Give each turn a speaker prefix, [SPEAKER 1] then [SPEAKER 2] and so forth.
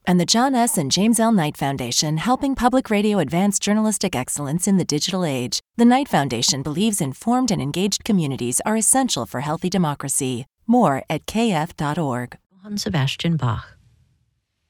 [SPEAKER 1] And the John S. and James L. Knight Foundation, helping public radio advance journalistic excellence in the digital age. The Knight Foundation believes informed and engaged communities are essential for healthy democracy. More at kf.org.
[SPEAKER 2] Johann Sebastian Bach.